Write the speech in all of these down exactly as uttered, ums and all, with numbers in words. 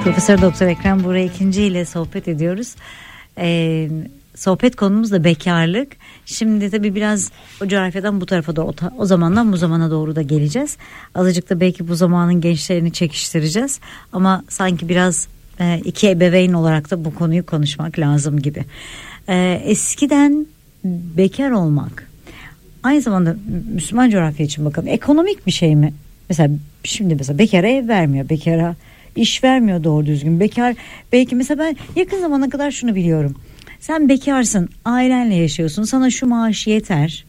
Profesör Doktor Ekrem Buğra ikinci ile sohbet ediyoruz. Ee, sohbet konumuz da bekarlık. Şimdi tabii biraz o coğrafyadan bu tarafa doğru, o zamandan bu zamana doğru da geleceğiz. Azıcık da belki bu zamanın gençlerini çekiştireceğiz. Ama sanki biraz e, iki ebeveyn olarak da bu konuyu konuşmak lazım gibi. Ee, eskiden bekar olmak, aynı zamanda Müslüman coğrafya için bakalım, ekonomik bir şey mi? Mesela şimdi mesela bekara ev vermiyor, bekara iş vermiyor doğru düzgün. Bekar belki mesela ben yakın zamana kadar şunu biliyorum. Sen bekarsın, ailenle yaşıyorsun, sana şu maaş yeter.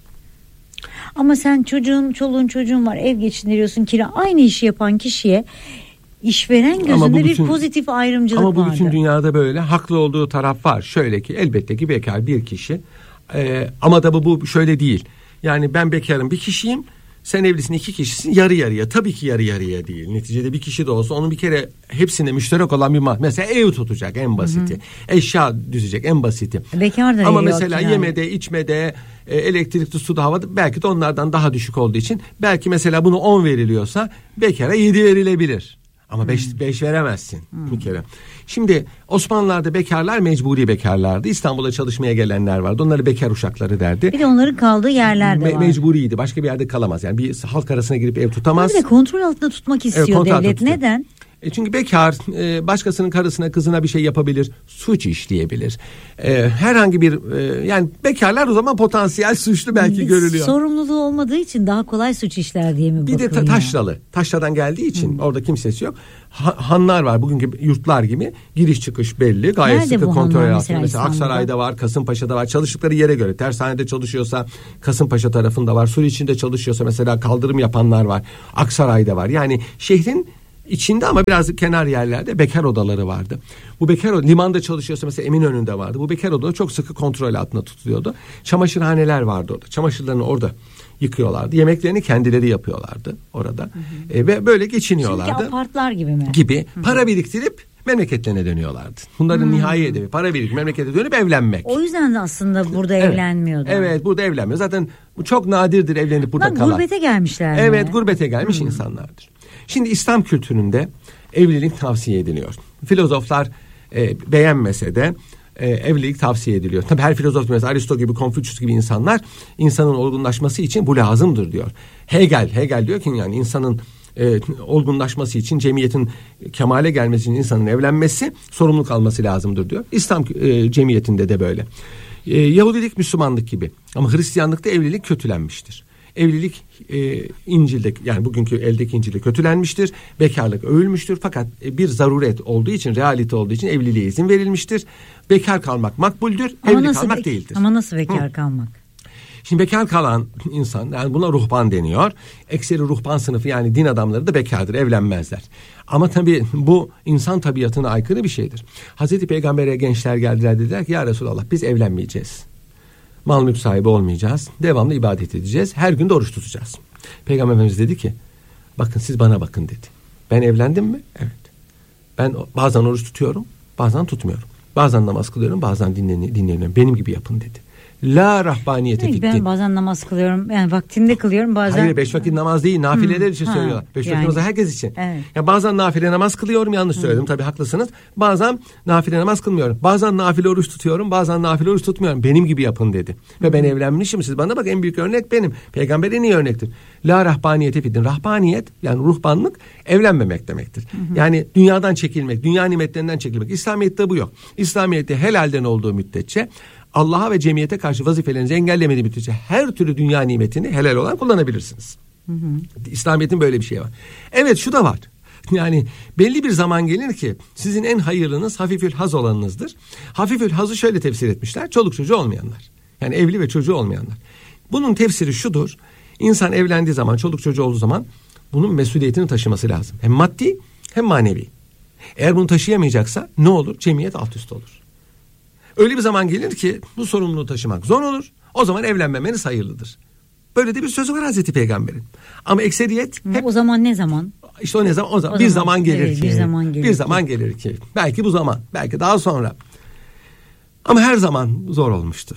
Ama sen çocuğun, çoluğun çocuğun var, ev geçindiriyorsun, kira, aynı işi yapan kişiye işveren gözünde bütün, bir pozitif ayrımcılık vardı. Ama bu vardı. Bütün dünyada böyle, haklı olduğu taraf var. Şöyle ki elbette ki bekar bir kişi. Ee, ama tabii bu şöyle değil. Yani ben bekarım bir kişiyim. Sen evlisin iki kişisin, yarı yarıya. Tabii ki yarı yarıya değil. Neticede bir kişi de olsa onun bir kere hepsinde müşterek olan bir mal. Mesela ev tutacak en basiti. Hı hı. Eşya düzecek en basiti. Bekar da ama mesela yani. Yemede, içmede, elektrikli, suda, havada belki de onlardan daha düşük olduğu için belki mesela bunu on veriliyorsa bekara yedi verilebilir. Ama beş, beş veremezsin hmm. bir kere. Şimdi Osmanlılar'da bekarlar mecburi bekarlardı. İstanbul'a çalışmaya gelenler vardı. Onları bekar uşakları derdi. Bir de onların kaldığı yerler de Me- var. Mecburiydi. Başka bir yerde kalamaz. Yani bir halk arasına girip ev tutamaz. Bir de kontrol altında tutmak istiyor evet, devlet. Neden? E çünkü bekar e, başkasının karısına, kızına bir şey yapabilir, suç işleyebilir. E, herhangi bir e, yani bekarlar o zaman potansiyel suçlu belki bir görülüyor. Sorumluluğu olmadığı için daha kolay suç işler diye mi bir de ta- taşralı. Taşradan geldiği için hmm. orada kimsesi yok. Ha, hanlar var bugünkü yurtlar gibi, giriş çıkış belli, gayet nerede sıkı kontrol altında. Mesela, mesela Aksaray'da var, Kasımpaşa'da var. Çalıştıkları yere göre. Tersanede çalışıyorsa Kasımpaşa tarafında var. Suriçi'nde çalışıyorsa mesela kaldırım yapanlar var. Aksaray'da var. Yani şehrin İçinde ama biraz kenar yerlerde bekar odaları vardı. Bu bekar limanda çalışıyorsa mesela Eminönü'nde vardı. Bu bekar odaları çok sıkı kontrol altında tutuluyordu. Çamaşırhaneler vardı orada. Çamaşırlarını orada yıkıyorlardı. Yemeklerini kendileri yapıyorlardı orada. Hı hı. E, ve böyle geçiniyorlardı. Çünkü apartlar gibi mi? Gibi. Hı hı. Para biriktirip memleketlerine dönüyorlardı. Bunların hmm. nihai hedefi para biriktirip memlekete dönüp evlenmek. O yüzden de aslında burada evet. evlenmiyordu. Evet, burada evlenmiyor. Zaten bu çok nadirdir evlenip burada Lan, kalan. Gurbete gelmişler. Evet, mi? gurbete gelmiş hmm. insanlardır. Şimdi İslam kültüründe evlilik tavsiye ediliyor. Filozoflar e, beğenmese de e, evlilik tavsiye ediliyor. Tabii her filozof, mesela Aristo gibi, Konfüçyüs gibi insanlar insanın olgunlaşması için bu lazımdır diyor. Hegel, Hegel diyor ki yani insanın e, olgunlaşması için, cemiyetin kemale gelmesi için insanın evlenmesi, sorumluluk alması lazımdır diyor. İslam e, cemiyetinde de böyle. E, Yahudilik, Müslümanlık gibi. Ama Hristiyanlıkta evlilik kötülenmiştir. Evlilik e, İncil'de, yani bugünkü eldeki İncil'de kötülenmiştir. Bekarlık övülmüştür. Fakat e, bir zaruret olduğu için, realite olduğu için evliliğe izin verilmiştir. Bekar kalmak makbuldür, ama evli kalmak be- değildir. Ama nasıl bekar Hı. kalmak? Şimdi bekar kalan insan, yani buna ruhban deniyor. Ekseri ruhban sınıfı, yani din adamları da bekardır, evlenmezler. Ama tabii bu insan tabiatına aykırı bir şeydir. Hazreti Peygamber'e gençler geldiler, dediler ki ya Resulallah biz evlenmeyeceğiz. Mal mülk sahibi olmayacağız. Devamlı ibadet edeceğiz. Her gün de oruç tutacağız. Peygamber Efendimiz dedi ki bakın siz bana bakın dedi. Ben evlendim mi? Evet. Ben bazen oruç tutuyorum, bazen tutmuyorum. Bazen namaz kılıyorum, bazen dinleniyorum. Benim gibi yapın dedi. La rahbaniyete gitti. Ben bazen namaz kılıyorum. Yani vaktinde kılıyorum bazen. Hayır, beş vakit namaz değil, nafileler için ha, söylüyorlar. Beş yani, vakit namaz herkes için. Evet. Ya bazen nafile namaz kılıyorum, yanlış hmm. söyledim tabii, haklısınız. Bazen nafile namaz kılmıyorum. Bazen nafile oruç tutuyorum, bazen nafile oruç tutmuyorum. Benim gibi yapın dedi. Hmm. Ve ben evlenmişim, siz bana bak, en büyük örnek benim. Peygamber en iyi örnektir. La rahbaniyete fidin. Rahbaniyet yani ruhbanlık evlenmemek demektir. Hmm. Yani dünyadan çekilmek, dünya nimetlerinden çekilmek. İslamiyet'te bu yok. İslamiyet'te helalden olduğu müddetçe, Allah'a ve cemiyete karşı vazifelerinizi engellemediği müddetçe her türlü dünya nimetini helal olan kullanabilirsiniz. Hı hı. İslamiyet'in böyle bir şey var. Evet, şu da var. Yani belli bir zaman gelir ki sizin en hayırlınız hafifül haz olanınızdır. Hafifül hazı şöyle tefsir etmişler: çoluk çocuğu olmayanlar. Yani evli ve çocuğu olmayanlar. Bunun tefsiri şudur: İnsan evlendiği zaman, çoluk çocuğu olduğu zaman bunun mesuliyetini taşıması lazım. Hem maddi hem manevi. Eğer bunu taşıyamayacaksa ne olur? Cemiyet alt üst olur. Öyle bir zaman gelir ki bu sorumluluğu taşımak zor olur. O zaman evlenmemeniz hayırlıdır. Böyle de bir sözü var Hazreti Peygamber'in. Ama ekseriyet hep... O zaman ne zaman? İşte o ne zaman? O zaman, o bir zaman, zaman gelir evet, ki. Bir zaman gelir, bir ki. zaman gelir ki. Belki bu zaman, belki daha sonra. Ama her zaman zor olmuştur.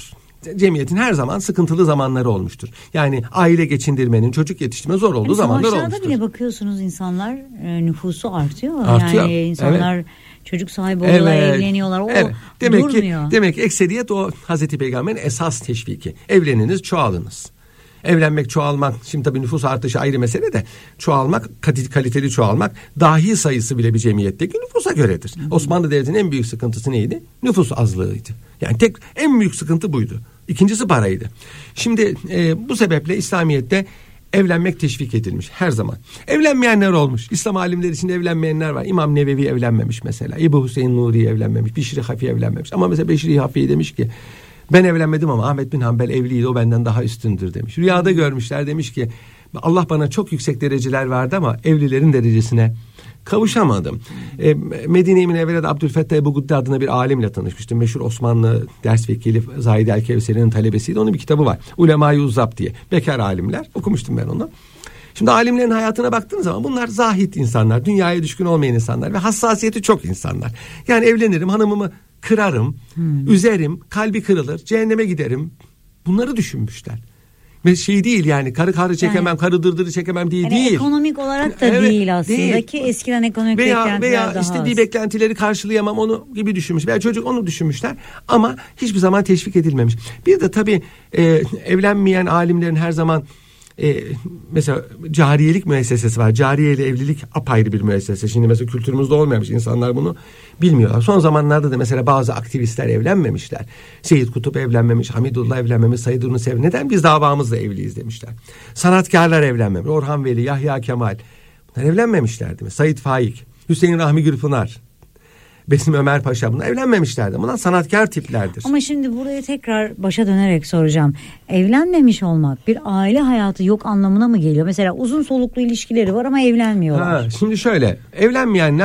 cemiyetin her zaman sıkıntılı zamanları olmuştur. Yani aile geçindirmenin, çocuk yetiştirme zor olduğu yani zamanlar olmuştur. Savaşlarda bile bakıyorsunuz insanlar e, nüfusu artıyor. Artıyor. Yani insanlar evet. çocuk sahibi oluyorlar, evet. evleniyorlar. O evet. demek durmuyor. Ki, demek ki ekseriyet o Hazreti Peygamber'in esas teşviki. Evleniniz, çoğalınız. Evlenmek, çoğalmak, şimdi tabii nüfus artışı ayrı mesele de çoğalmak, kaliteli çoğalmak dahi sayısı bile bir cemiyetteki nüfusa göredir. Hı hı. Osmanlı Devleti'nin en büyük sıkıntısı neydi? Nüfus azlığıydı. Yani tek en büyük sıkıntı buydu. İkincisi paraydı. Şimdi e, bu sebeple İslamiyet'te evlenmek teşvik edilmiş her zaman. Evlenmeyenler olmuş. İslam alimleri içinde evlenmeyenler var. İmam Nevevi evlenmemiş mesela. İbu Hüseyin Nuri evlenmemiş. Bişri Hafi evlenmemiş. Ama mesela Bişri Hafi demiş ki ben evlenmedim ama Ahmet bin Hanbel evliydi, o benden daha üstündür demiş. Rüyada görmüşler, demiş ki Allah bana çok yüksek dereceler verdi ama evlilerin derecesine kavuşamadım. E, Medine-i Münevvere'de Abdülfettah Ebu Gudde adına bir alimle tanışmıştım. Meşhur Osmanlı ders vekili Zahid el-Kevseri'nin talebesiydi. Onun bir kitabı var. Ulema-i Uzzab diye. Bekar alimler. Okumuştum ben onu. Şimdi alimlerin hayatına baktığınız zaman bunlar zahit insanlar, dünyaya düşkün olmayan insanlar ve hassasiyeti çok insanlar. Yani evlenirim, hanımımı kırarım, hmm. üzerim, kalbi kırılır, cehenneme giderim. Bunları düşünmüşler. Ve şey değil yani karı karı çekemem, yani, karı dırdırı çekemem diye yani değil. Ekonomik olarak da evet, değil aslında değil. Ki eskiden ekonomik veya, beklentiler veya daha istediği az. beklentileri karşılayamam onu gibi düşünmüş. Veya çocuk onu düşünmüşler ama hiçbir zaman teşvik edilmemiş. Bir de tabii e, evlenmeyen alimlerin her zaman e, mesela cariyelik müessesesi var. Cariye ile evlilik apayrı bir müessese. Şimdi mesela kültürümüzde olmamış, insanlar bunu bilmiyorlar. Son zamanlarda da mesela bazı aktivistler evlenmemişler. Seyyid Kutup evlenmemiş, Hamidullah evlenmemiş, Said Nursi evlenmemiş. Neden? Biz davamızla evliyiz demişler. Sanatkarlar evlenmemiş. Orhan Veli, Yahya Kemal. Bunlar evlenmemişlerdi mi? Said Faik, Hüseyin Rahmi Gürpınar, Besim Ömer Paşa, bunlar evlenmemişlerdi. Bunlar sanatkar tiplerdir. Ama şimdi buraya tekrar başa dönerek soracağım. Evlenmemiş olmak bir aile hayatı yok anlamına mı geliyor? Mesela uzun soluklu ilişkileri var ama evlenmiyorlar. Ha, şimdi şöyle, evlenmeyenler